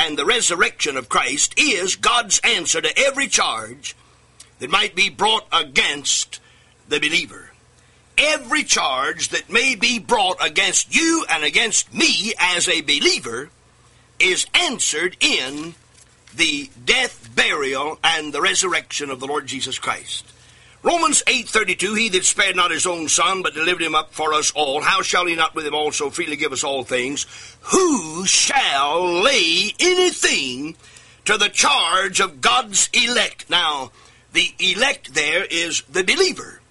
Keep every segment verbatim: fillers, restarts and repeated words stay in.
and the resurrection of Christ is God's answer to every charge that might be brought against the believer. Every charge that may be brought against you and against me as a believer is answered in the death, burial, and the resurrection of the Lord Jesus Christ. Romans eight thirty-two, he that spared not his own son, but delivered him up for us all, how shall he not with him also freely give us all things? Who shall lay anything to the charge of God's elect? Now, the elect there is the believer.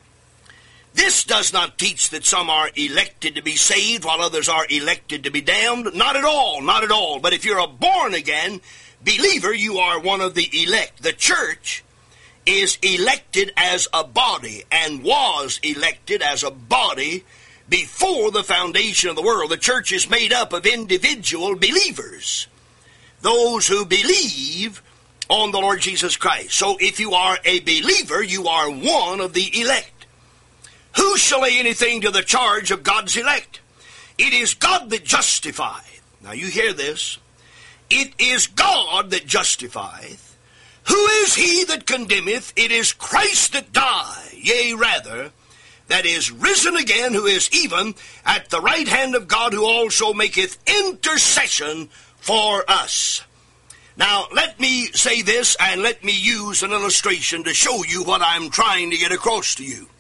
This does not teach that some are elected to be saved while others are elected to be damned. Not at all, not at all. But if you're a born-again believer, you are one of the elect. The church is elected as a body and was elected as a body before the foundation of the world. The church is made up of individual believers, those who believe on the Lord Jesus Christ. So if you are a believer, you are one of the elect. Who shall lay anything to the charge of God's elect? It is God that justifieth. Now you hear this. It is God that justifieth. Who is he that condemneth? It is Christ that died, yea, rather, that is risen again, who is even at the right hand of God, who also maketh intercession for us. Now, let me say this, and let me use an illustration to show you what I'm trying to get across to you.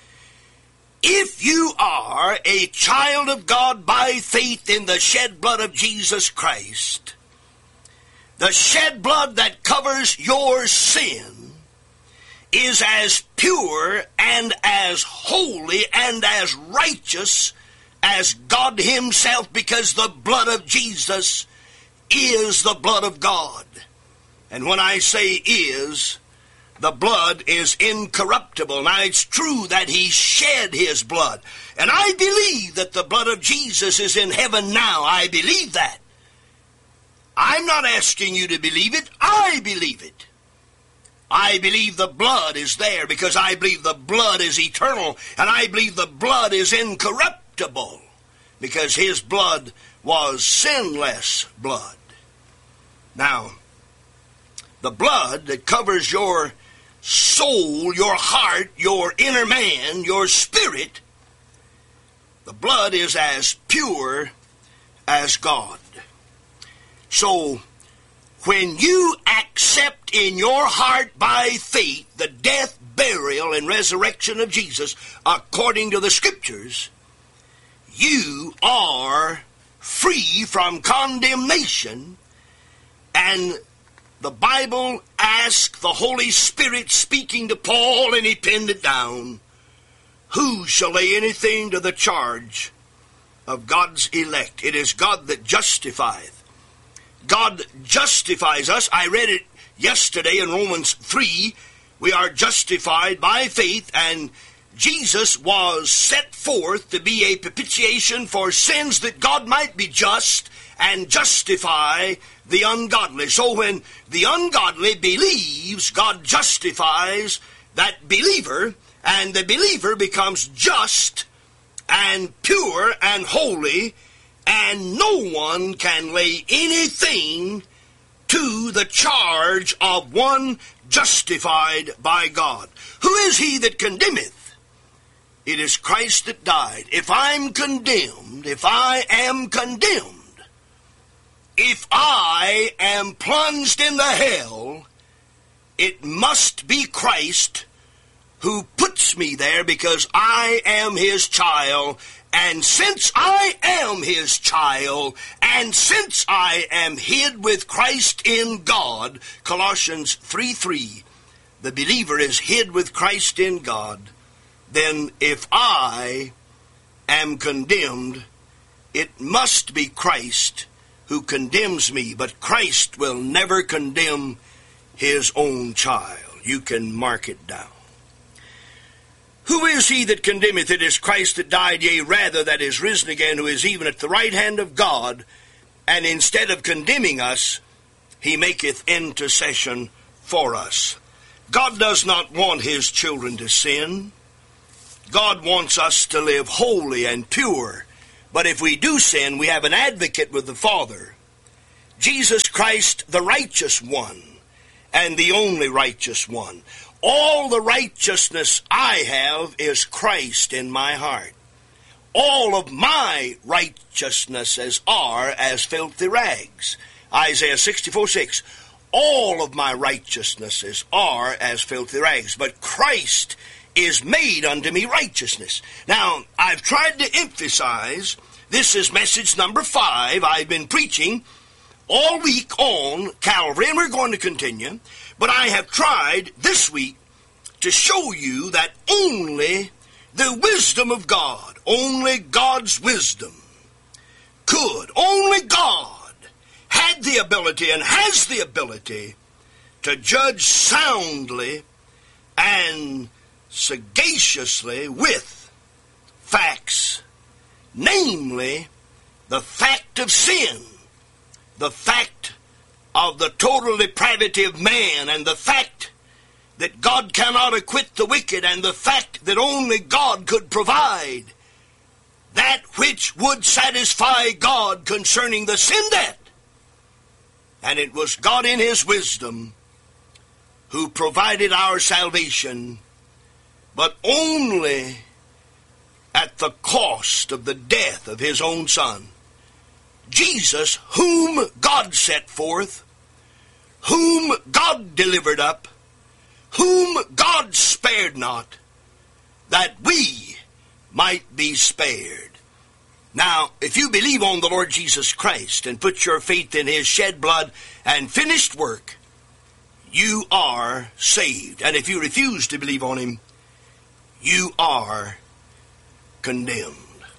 If you are a child of God by faith in the shed blood of Jesus Christ, the shed blood that covers your sin is as pure and as holy and as righteous as God himself, because the blood of Jesus is the blood of God. And when I say is, the blood is incorruptible. Now, it's true that he shed his blood. And I believe that the blood of Jesus is in heaven now. I believe that. I'm not asking you to believe it. I believe it. I believe the blood is there because I believe the blood is eternal. And I believe the blood is incorruptible because his blood was sinless blood. Now, the blood that covers your soul, your heart, your inner man, your spirit, the blood is as pure as God. So, when you accept in your heart by faith the death, burial, and resurrection of Jesus according to the Scriptures, you are free from condemnation. And the Bible asked the Holy Spirit, speaking to Paul, and he pinned it down, who shall lay anything to the charge of God's elect? It is God that justifieth. God justifies us. I read it yesterday in Romans three. We are justified by faith, and Jesus was set forth to be a propitiation for sins, that God might be just and justify the ungodly. So when the ungodly believes, God justifies that believer, and the believer becomes just and pure and holy, and no one can lay anything to the charge of one justified by God. Who is he that condemneth? It is Christ that died. If I'm condemned, if I am condemned, if I am plunged in the hell, it must be Christ who puts me there, because I am his child. And since I am his child, and since I am hid with Christ in God, Colossians three three, the believer is hid with Christ in God, then if I am condemned, it must be Christ who condemns me. But Christ will never condemn his own child. You can mark it down. Who is he that condemneth? It is Christ that died, yea, rather, that is risen again, who is even at the right hand of God, and instead of condemning us, he maketh intercession for us. God does not want his children to sin. God wants us to live holy and pure. But if we do sin, we have an advocate with the Father, Jesus Christ, the righteous one, and the only righteous one. All the righteousness I have is Christ in my heart. All of my righteousnesses are as filthy rags. Isaiah sixty-four six. All of my righteousnesses are as filthy rags, but Christ is made unto me righteousness. Now, I've tried to emphasize, this is message number five. I've been preaching all week on Calvary, and we're going to continue, but I have tried this week to show you that only the wisdom of God, only God's wisdom could, only God had the ability and has the ability to judge soundly and sagaciously with facts, namely the fact of sin, the fact of the total depravity of man, and the fact that God cannot acquit the wicked, and the fact that only God could provide that which would satisfy God concerning the sin debt. And it was God in His wisdom who provided our salvation, but only at the cost of the death of His own Son. Jesus, whom God set forth, whom God delivered up, whom God spared not, that we might be spared. Now, if you believe on the Lord Jesus Christ and put your faith in His shed blood and finished work, you are saved. And if you refuse to believe on Him, you are condemned.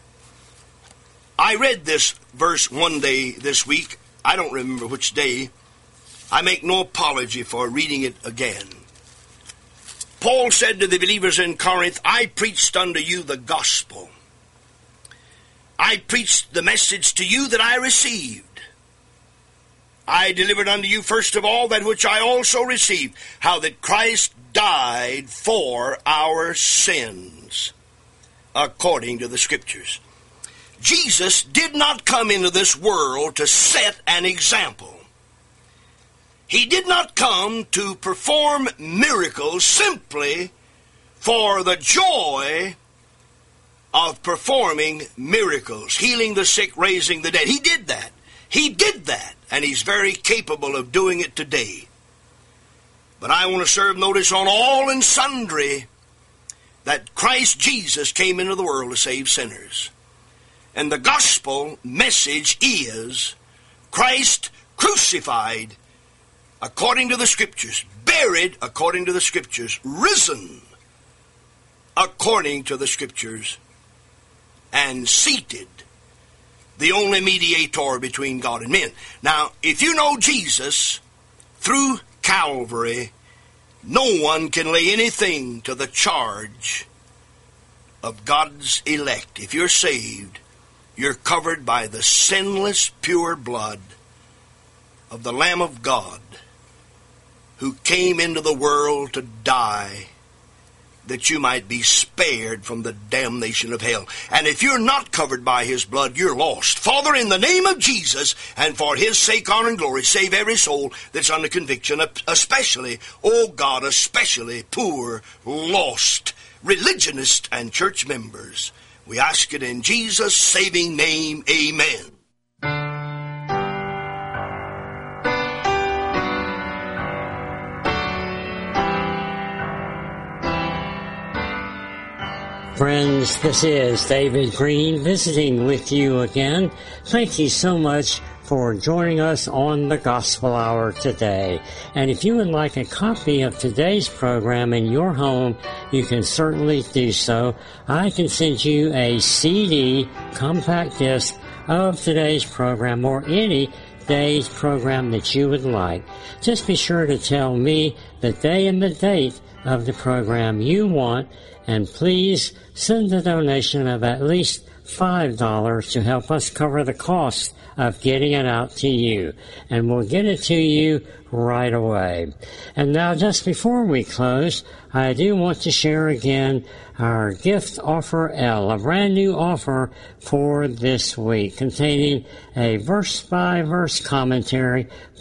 I read this verse one day this week. I don't remember which day. I make no apology for reading it again. Paul said to the believers in Corinth, I preached unto you the gospel. I preached the message to you that I received. I delivered unto you first of all that which I also received, how that Christ died for our sins, according to the Scriptures. Jesus did not come into this world to set an example. He did not come to perform miracles simply for the joy of performing miracles, healing the sick, raising the dead. He did that. He did that, and He's very capable of doing it today. But I want to serve notice on all and sundry that Christ Jesus came into the world to save sinners. And the gospel message is Christ crucified according to the Scriptures, buried according to the Scriptures, risen according to the Scriptures, and seated, the only mediator between God and men. Now, if you know Jesus through Calvary, no one can lay anything to the charge of God's elect. If you're saved, you're covered by the sinless, pure blood of the Lamb of God, who came into the world to die that you might be spared from the damnation of hell. And if you're not covered by His blood, you're lost. Father, in the name of Jesus, and for His sake, honor, and glory, save every soul that's under conviction, especially, oh God, especially poor, lost religionists and church members. We ask it in Jesus' saving name, amen. Friends, this is David Green visiting with you again. Thank you so much for joining us on the Gospel Hour today. And if you would like a copy of today's program in your home, you can certainly do so. I can send you a C D compact disc of today's program or any day's program that you would like. Just be sure to tell me the day and the date of the program you want, and please send a donation of at least five dollars to help us cover the cost of getting it out to you. And we'll get it to you right away. And now, just before we close, I do want to share again our Gift Offer L, a brand new offer for this week, containing a verse-by-verse commentary